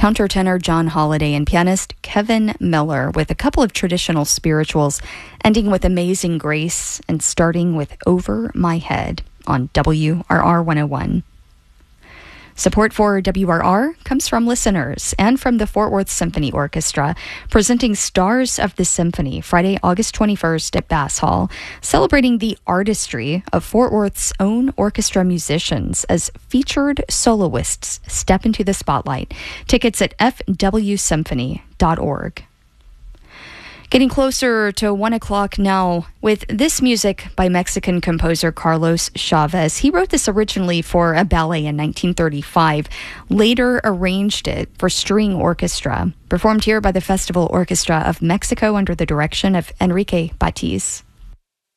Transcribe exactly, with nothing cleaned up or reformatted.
countertenor John Holiday and pianist Kevin Miller with a couple of traditional spirituals, ending with Amazing Grace and starting with Over My Head on W R R one oh one. Support for W R R comes from listeners and from the Fort Worth Symphony Orchestra, presenting Stars of the Symphony Friday, August twenty-first at Bass Hall, celebrating the artistry of Fort Worth's own orchestra musicians as featured soloists step into the spotlight. Tickets at f w symphony dot org. Getting closer to one o'clock now with this music by Mexican composer Carlos Chavez. He wrote this originally for a ballet in nineteen thirty-five, later arranged it for string orchestra, performed here by the Festival Orchestra of Mexico under the direction of Enrique Batiz.